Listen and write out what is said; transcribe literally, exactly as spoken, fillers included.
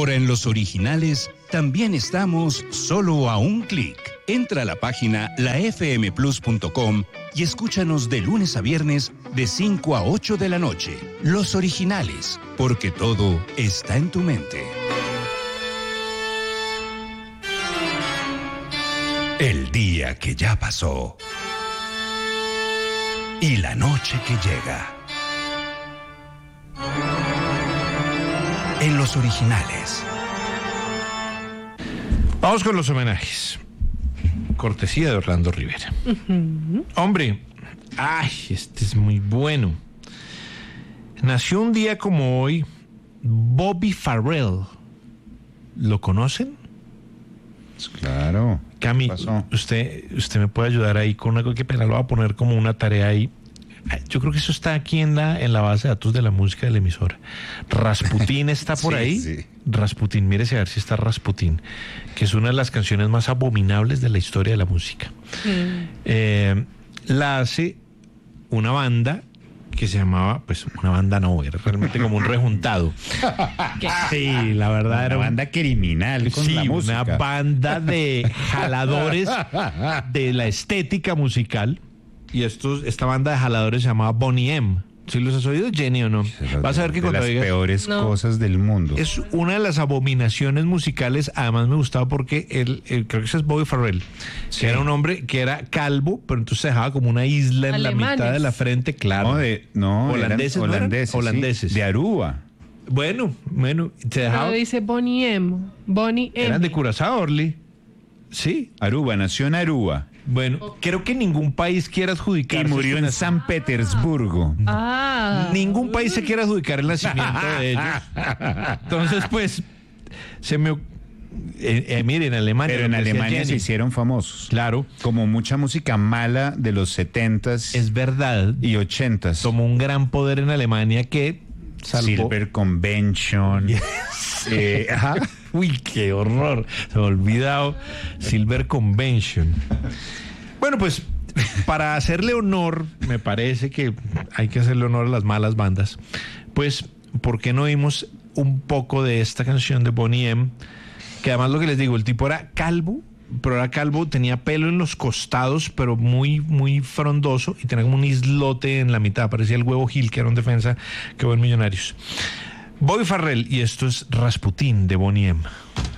Ahora en Los Originales también estamos solo a un clic. Entra a la página la f m plus punto com y escúchanos de lunes a viernes de cinco a ocho de la noche. Los Originales, porque todo está en tu mente. El día que ya pasó. Y la noche que llega. En Los Originales. Vamos con los homenajes. Cortesía de Orlando Rivera. Uh-huh. Hombre, ay, este es muy bueno. Nació un día como hoy Bobby Farrell. ¿Lo conocen? Claro. Cami, usted, usted me puede ayudar ahí con algo que pena lo va a poner como una tarea ahí. Yo creo que eso está aquí en la en la base de datos de la música de la emisora. Rasputín está por sí, ahí. Sí. Rasputín, mírese a ver si está Rasputín, que es una de las canciones más abominables de la historia de la música. Mm. Eh, la hace una banda que se llamaba, pues una banda no, era realmente como un rejuntado. Sí, la verdad una era una banda un, criminal con sí, la música. Una banda de jaladores de la estética musical. Y estos, esta banda de jaladores se llamaba Boney M. ¿Sí los has oído, Jenny, o no? Vas a ver que de cuando las digas, peores no. cosas del mundo. Es una de las abominaciones musicales. Además me gustaba porque él, él creo que ese es Bobby Farrell, sí. que era un hombre que era calvo, pero entonces se dejaba como una isla en Alemanes. La mitad de la frente, claro. No, de, no holandeses, eran holandeses, ¿no eran? Holandeses. Sí, de Aruba. Bueno, bueno, se dejaba. Pero dice Boney M. Boney M. Eran de Curazao, Orly. Sí. Aruba, nació en Aruba. Bueno, okay. Creo que ningún país quiere adjudicar. Y murió en San Petersburgo. Ah. Ningún país se quiere adjudicar el nacimiento de ellos. Entonces, pues, se me... Eh, eh, miren, en Alemania... Pero en Alemania se hicieron famosos. Claro. Como mucha música mala de los setentas. Es verdad. Y ochentas. Tomó un gran poder en Alemania que salvó... Silver Convention. Yes. eh, ajá. Uy, qué horror. Se me ha olvidado Silver Convention. Bueno, pues para hacerle honor, me parece que hay que hacerle honor a las malas bandas. Pues, ¿por qué no oímos un poco de esta canción de Boney M? Que además lo que les digo, el tipo era calvo, pero era calvo, tenía pelo en los costados, pero muy, muy frondoso, y tenía como un islote en la mitad. Parecía el Huevo Gil, que era un defensa que hubo en Millonarios. Bobby Farrell, y esto es Rasputín de Boney M.